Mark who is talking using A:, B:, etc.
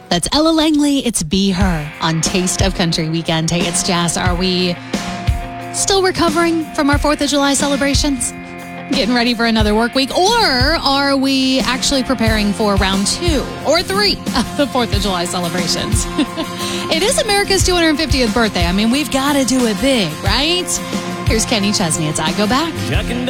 A: That's Ella Langley. It's Be Her on Taste of Country Weekend. Hey, it's Jazz. Are we still recovering from our 4th of July celebrations? Getting ready for another work week? Or are we actually preparing for round 2 or 3 of the 4th of July celebrations? It is America's 250th birthday. I mean, we've got to do it big, right? Here's Kenny Chesney. It's I Go Back.